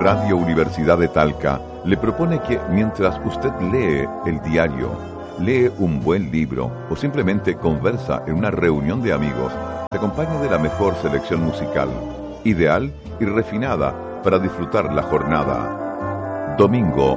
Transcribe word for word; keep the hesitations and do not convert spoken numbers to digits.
Radio Universidad de Talca le propone que mientras usted lee el diario, lee un buen libro o simplemente conversa en una reunión de amigos, se acompañe de la mejor selección musical, ideal y refinada para disfrutar la jornada. Domingo